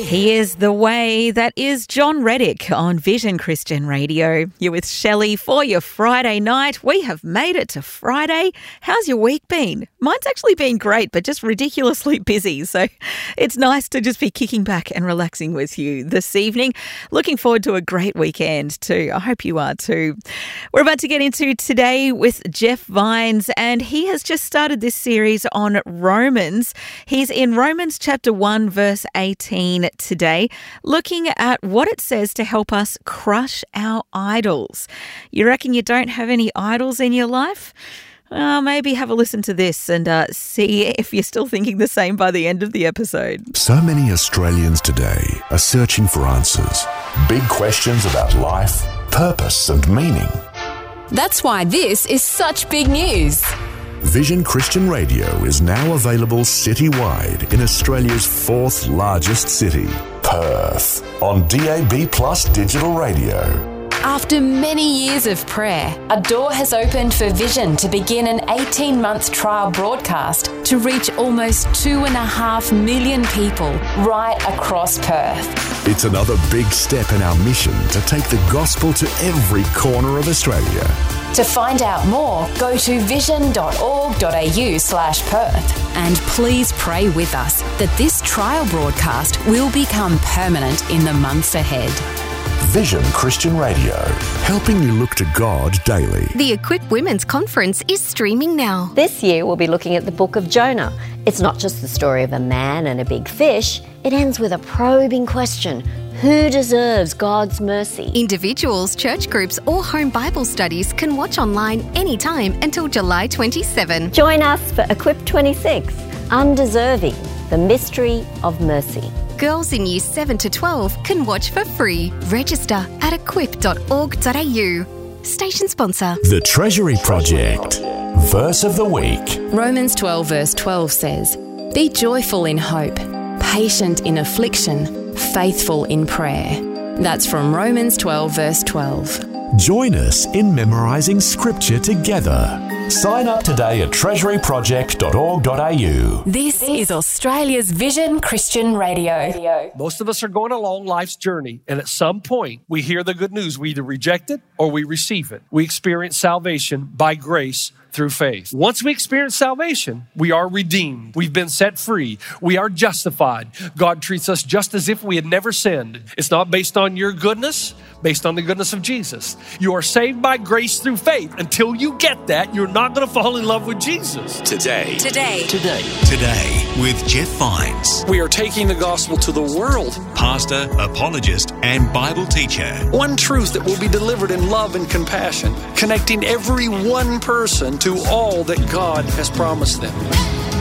He is the way. That is John Reddick on Vision Christian Radio. You're with Shelley for your Friday night. We have made it to Friday. How's your week been? Mine's actually been great, but just ridiculously busy. So it's nice to just be kicking back and relaxing with you this evening. Looking forward to a great weekend too. I hope you are too. We're about to get into today with Jeff Vines, and he has just started this series on Romans. He's in Romans chapter 1, verse 18 today, looking at what it says to help us crush our idols. You reckon you don't have any idols in your life? Maybe have a listen to this and see if you're still thinking the same by the end of the episode. So many Australians today are searching for answers. Big questions about life, purpose and meaning. That's why this is such big news. Vision Christian Radio is now available citywide in Australia's fourth largest city, Perth, on DAB+ digital radio. After many years of prayer, a door has opened for Vision to begin an 18-month trial broadcast to reach almost 2.5 million people right across Perth. It's another big step in our mission to take the gospel to every corner of Australia. To find out more, go to vision.org.au/Perth. And please pray with us that this trial broadcast will become permanent in the months ahead. Vision Christian Radio, helping you look to God daily. The Equip Women's Conference is streaming now. This year we'll be looking at the book of Jonah. It's not just the story of a man and a big fish. It ends with a probing question. Who deserves God's mercy? Individuals, church groups or home Bible studies can watch online anytime until July 27. Join us for Equip 26, Undeserving, the Mystery of Mercy. Girls in Years 7 to 12 can watch for free. Register at equip.org.au. Station sponsor. The Treasury Project. Verse of the week. Romans 12 verse 12 says, "Be joyful in hope, patient in affliction, faithful in prayer." That's from Romans 12 verse 12. Join us in memorising scripture together. Sign up today at treasuryproject.org.au. This is Australia's Vision Christian Radio. Most of us are going along life's journey, and at some point, we hear the good news. We either reject it or we receive it. We experience salvation by grace through faith. Once we experience salvation, we are redeemed. We've been set free. We are justified. God treats us just as if we had never sinned. It's not based on your goodness, based on the goodness of Jesus. You are saved by grace through faith. Until you get that, you're not going to fall in love with Jesus. Today with Jeff Vines. We are taking the gospel to the world. Pastor, apologist, and Bible teacher. One truth that will be delivered in love and compassion, connecting every one person to all that God has promised them.